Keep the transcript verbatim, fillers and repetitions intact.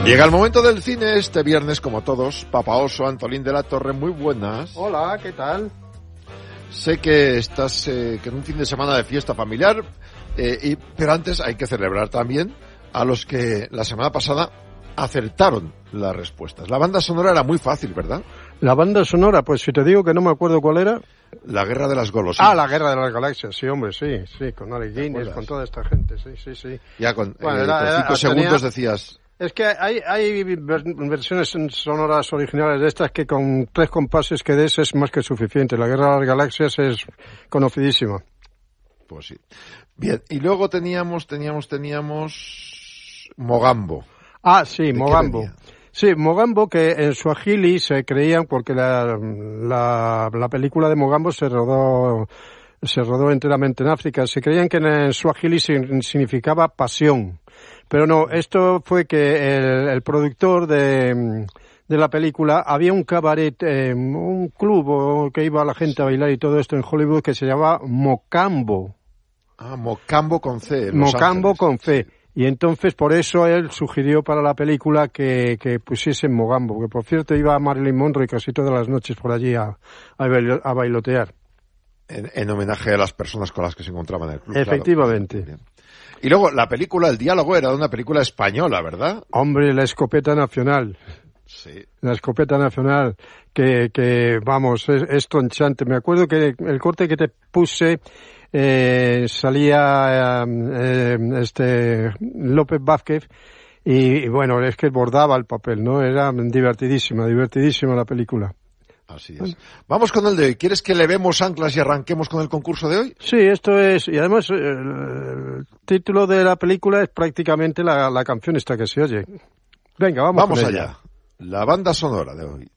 Llega el momento del cine este viernes, como todos. Papa Oso, Antolín de la Torre, muy buenas. Hola, ¿qué tal? Sé que estás eh, que en un fin de semana de fiesta familiar, eh, y, pero antes hay que celebrar también a los que la semana pasada acertaron las respuestas. La banda sonora era muy fácil, ¿verdad? La banda sonora, pues si te digo que no me acuerdo cuál era. La Guerra de las Golosinas. Ah, la Guerra de las Galaxias, sí, hombre, sí, sí, con Alec Guinness, con toda esta gente, sí, sí, sí. Ya con, bueno, eh, era, con era, cinco tenía... segundos decías... Es que hay, hay versiones sonoras originales de estas que con tres compases que des es más que suficiente. La Guerra de las Galaxias es conocidísima. Pues sí. Bien, y luego teníamos, teníamos, teníamos... Mogambo. Ah, sí, Mogambo. Sí, Mogambo, que en Swahili se creían, porque la, la, la película de Mogambo se rodó, se rodó enteramente en África, se creían que en Swahili significaba pasión. Pero no, esto fue que el, el productor de, de la película, había un cabaret, eh, un club que iba la gente a bailar y todo esto en Hollywood que se llamaba Mocambo. Ah, Mocambo con C. Mocambo con C. Y entonces por eso él sugirió para la película que, que pusiesen Mogambo, que por cierto iba a Marilyn Monroe casi todas las noches por allí a, a bailotear. En, en homenaje a las personas con las que se encontraban en el club. Efectivamente. Claro. Y luego la película, el diálogo era de una película española, ¿verdad? Hombre, La Escopeta Nacional. Sí. La Escopeta Nacional, que, que vamos, es, es tronchante. Me acuerdo que el corte que te puse eh, salía eh, este López Vázquez y, y bueno, es que bordaba el papel, ¿no? Era divertidísima, divertidísima la película. Así es. Vamos con el de hoy. ¿Quieres que levemos anclas y arranquemos con el concurso de hoy? Sí, esto es... Y además el, el título de la película es prácticamente la, la canción esta que se oye. Venga, vamos, vamos con allá. Ella. La banda sonora de hoy.